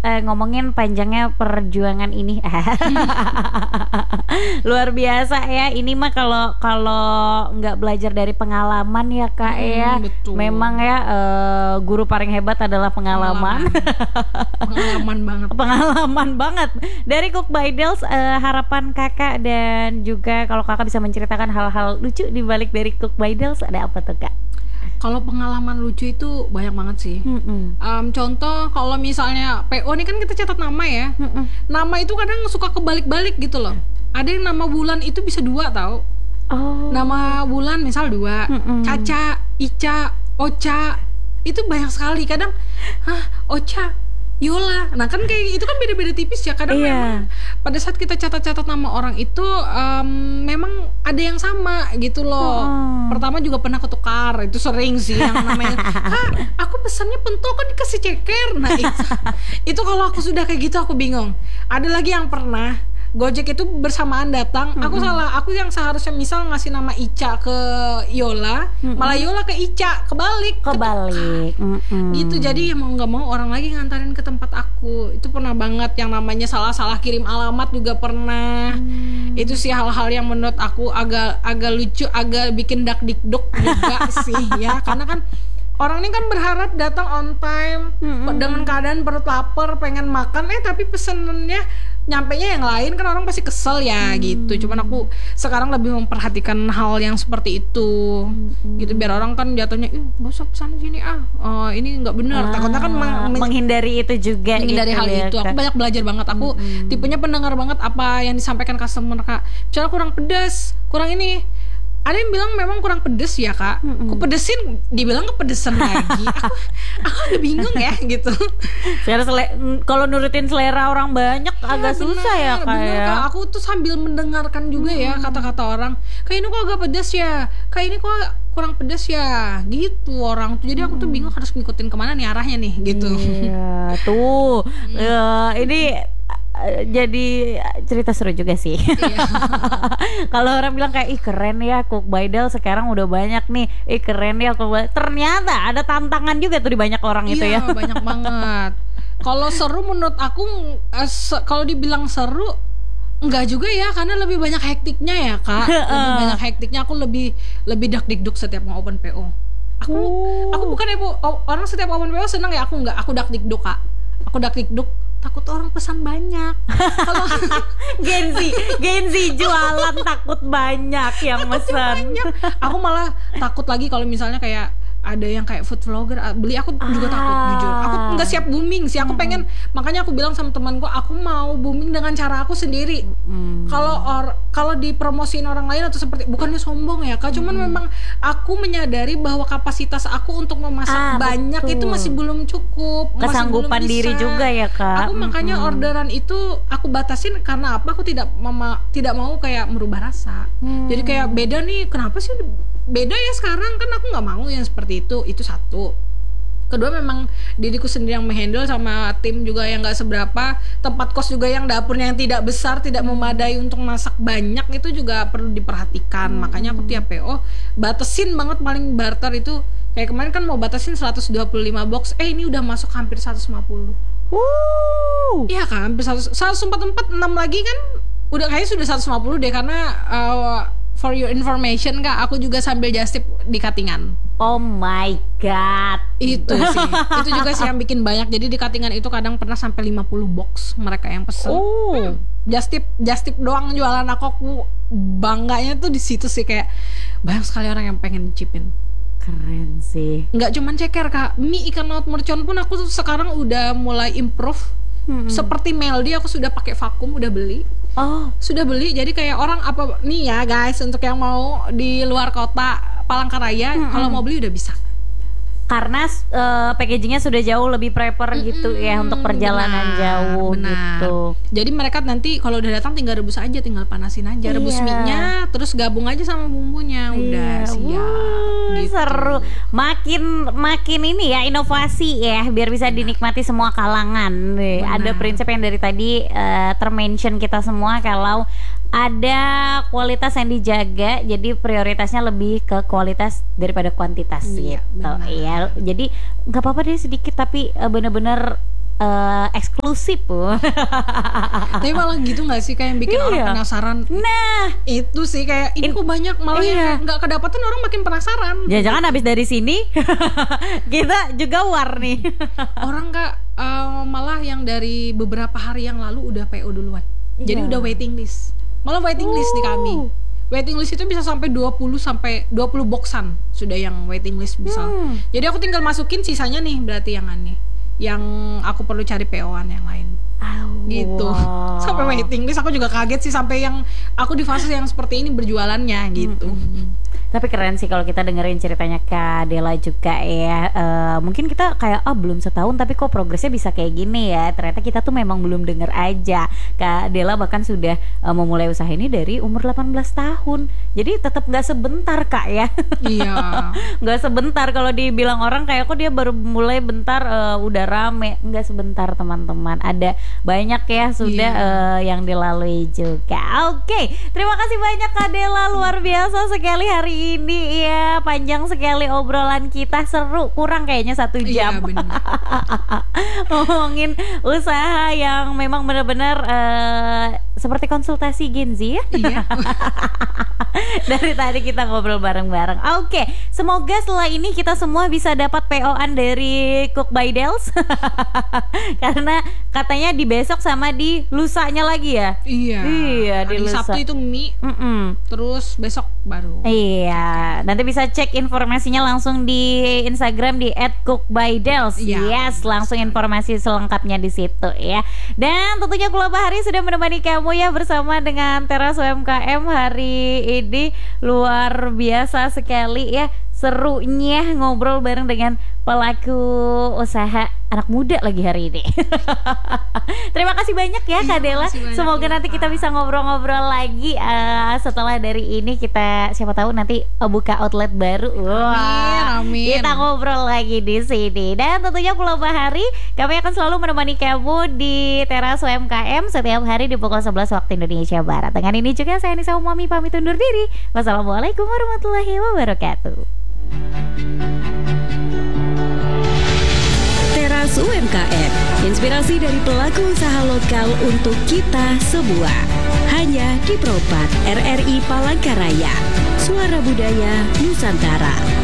ngomongin panjangnya perjuangan ini. Luar biasa ya. Ini mah kalau nggak belajar dari pengalaman ya Kak ya. Betul. Memang ya guru paling hebat adalah pengalaman. Pengalaman banget. Dari Cook by Dels, harapan Kakak dan juga kalau Kakak bisa menceritakan hal-hal lucu di balik dari Cook by Dels, ada apa tuh Kak? Kalau pengalaman lucu itu banyak banget sih. Contoh kalau misalnya PO ini kan kita catat nama ya. Nama itu kadang suka kebalik-balik gitu loh. Ada yang nama bulan itu bisa 2 tau. Nama bulan misal 2. Caca, Ica, Ocha, itu banyak sekali. Kadang Ocha, Yola. Nah kan kayak itu kan beda-beda tipis ya. Kadang memang pada saat kita catat-catat nama orang itu memang ada yang sama gitu loh. Pertama juga pernah ketukar. Itu sering sih yang namanya aku pesannya pentol kan dikasih ceker. Nah itu kalau aku sudah kayak gitu aku bingung. Ada lagi yang pernah Gojek itu bersamaan datang, aku yang seharusnya misal ngasih nama Ica ke Yola, malah Yola ke Ica, kebalik. Gitu, jadi mau nggak mau orang lagi ngantarin ke tempat aku. Itu pernah banget yang namanya salah-salah kirim alamat juga pernah. Itu sih hal-hal yang menurut aku agak lucu, agak bikin dakdikduk juga sih ya, karena kan orang ini kan berharap datang on time dengan keadaan perut lapar, pengen makan, tapi pesenannya nyampenya yang lain, kan orang pasti kesel ya gitu. Cuman aku sekarang lebih memperhatikan hal yang seperti itu gitu, biar orang kan jatuhnya gak usah pesan sini ini nggak benar. Takutnya kan menghindari itu juga, menghindari gitu hal ya, itu. Aku banyak belajar banget. Aku tipenya pendengar banget apa yang disampaikan customer Kak. Misalnya kurang pedas, kurang ini, ada yang bilang memang kurang pedes ya Kak. Aku pedesin, dibilang kepedesan lagi. Aku udah bingung ya gitu. Kalau nurutin selera orang banyak agak susah ya Kak. Kak. Aku tuh sambil mendengarkan juga ya kata-kata orang. Kayak ini kok agak pedes ya, kayak ini kok kurang pedes ya, gitu orang tuh. Jadi aku tuh bingung harus ngikutin kemana nih arahnya nih gitu. Iya tuh. Ini jadi cerita seru juga sih. Kalau orang bilang kayak keren ya Cook by Dels sekarang udah banyak nih, keren ya ternyata ada tantangan juga tuh di banyak orang itu ya. Banyak banget. Kalau seru menurut aku, kalau dibilang seru enggak juga ya, karena lebih banyak hektiknya ya Kak. Lebih banyak hektiknya, aku lebih dakdikduk setiap mau open PO. Aku bukan ya orang setiap open PO senang ya, aku enggak, aku dakdikduk Kak. Aku dakdikduk, takut orang pesan banyak. Kalau Gen Z jualan takut banyak yang pesan. Aku malah takut lagi kalau misalnya kayak ada yang kayak food vlogger beli, aku juga takut jujur. Aku nggak siap booming sih. Aku pengen, makanya aku bilang sama temanku, aku mau booming dengan cara aku sendiri. Kalau dipromosiin orang lain atau seperti, bukannya sombong ya Kak, cuman memang aku menyadari bahwa kapasitas aku untuk memasak banyak itu masih belum cukup, kesanggupan masih belum diri juga ya Kak. Aku makanya orderan itu aku batasin karena apa? Aku tidak mau kayak merubah rasa. Jadi kayak beda nih, kenapa sih beda ya sekarang, kan aku nggak mau yang seperti itu satu. Kedua, memang diriku sendiri yang menghandle, sama tim juga yang nggak seberapa, tempat kos juga yang dapurnya yang tidak besar, tidak memadai untuk masak banyak, itu juga perlu diperhatikan. Makanya aku tiap PO batasin banget, paling barter itu kayak kemarin kan mau batasin 125 box, ini udah masuk hampir 150. Iya kan, hampir 144, 6 lagi kan udah kayaknya sudah 150 deh, karena for your information Kak, aku juga sambil just tip di cuttingan. Oh my god. Itu sih. Itu juga sih yang bikin banyak. Jadi di cuttingan itu kadang pernah sampai 50 box mereka yang pesen. Just tip doang jualan aku bangganya tuh di situ sih, kayak banyak sekali orang yang pengen nyicipin. Keren sih. Nggak cuman ceker Kak, mie ikan laut mercon pun aku sekarang udah mulai improve. Seperti Meldi, aku sudah pakai vakum, udah beli. Sudah beli. Jadi kayak orang apa nih ya guys, untuk yang mau di luar kota Palangkaraya, kalau mau beli udah bisa. Karena packagingnya sudah jauh lebih prepare gitu ya untuk perjalanan jauh gitu. Jadi mereka nanti kalau udah datang tinggal rebus aja, tinggal panasin aja, rebus mie-nya, terus gabung aja sama bumbunya, udah siap. Gitu. Seru. Makin ini ya, inovasi ya, biar bisa dinikmati semua kalangan. Ada prinsip yang dari tadi termention kita semua, kalau ada kualitas yang dijaga, jadi prioritasnya lebih ke kualitas daripada kuantitas gitu. Iya, jadi nggak apa-apa deh sedikit, tapi bener-bener eksklusif. Tapi malah gitu nggak sih, kayak yang bikin orang penasaran. Nah itu sih kayak ini kok banyak, malah yang nggak kedapatan orang makin penasaran. Jangan habis dari sini kita juga war nih. Orang malah yang dari beberapa hari yang lalu udah PO duluan. Jadi udah waiting list. Malah waiting list di kami. Waiting list itu bisa sampai 20 boxan sudah yang waiting list bisa. Jadi aku tinggal masukin sisanya nih, berarti yang aneh. Yang aku perlu cari PO-an yang lain. Gitu. Sampai waiting list aku juga kaget sih, sampai yang aku di fase yang seperti ini berjualannya gitu. Tapi keren sih kalau kita dengerin ceritanya Kak Dela juga ya. Mungkin kita kayak belum setahun tapi kok progresnya bisa kayak gini ya. Ternyata kita tuh memang belum denger aja. Kak Dela bahkan sudah memulai usaha ini dari umur 18 tahun. Jadi tetap gak sebentar Kak ya. Iya. Gak sebentar, kalau dibilang orang kayak kok dia baru mulai bentar udah rame. Gak sebentar teman-teman. Ada banyak ya sudah yang dilalui juga. Oke, terima kasih banyak Kak Dela, luar biasa sekali hari ini ya, panjang sekali obrolan kita, seru, kurang kayaknya 1 jam. Iya, ngomongin usaha yang memang benar-benar seperti konsultasi Genzi ya. Iya. Dari tadi kita ngobrol bareng-bareng. Oke, semoga setelah ini kita semua bisa dapat PO-an dari Cook by Dels. Karena katanya di besok sama di lusanya lagi ya. Iya, di lusa. Sabtu itu mie. Terus besok baru. Iya, nanti bisa cek informasinya langsung di Instagram di @cookbydels. Yes, langsung informasi selengkapnya di situ ya. Dan tentunya Gula Bahari sudah menemani kamu ya bersama dengan Teras UMKM hari ini, luar biasa sekali ya. Serunya ngobrol bareng dengan pelaku usaha anak muda lagi hari ini. Terima kasih banyak ya Kak Dela. Semoga nanti kita bisa ngobrol-ngobrol lagi setelah dari ini, kita siapa tahu nanti buka outlet baru. Amin. Kita ngobrol lagi di sini. Dan tentunya Pulau Bahari, kami akan selalu menemani kamu di Teras UMKM setiap hari di pukul 11 waktu Indonesia Barat. Dengan ini juga saya Nisa Umami pamit undur diri. Wassalamualaikum warahmatullahi wabarakatuh. Teras UMKM, inspirasi dari pelaku usaha lokal untuk kita semua. Hanya di Propat RRI Palangkaraya. Suara Budaya Nusantara.